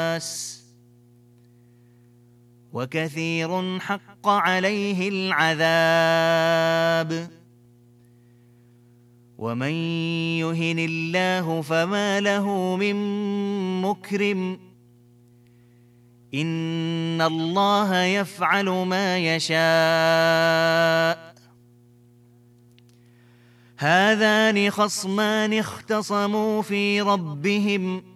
وكثير حق عليه العذاب ومن يهن الله فما له من مكرم إن الله يفعل ما يشاء هذان خصمان اختصموا في ربهم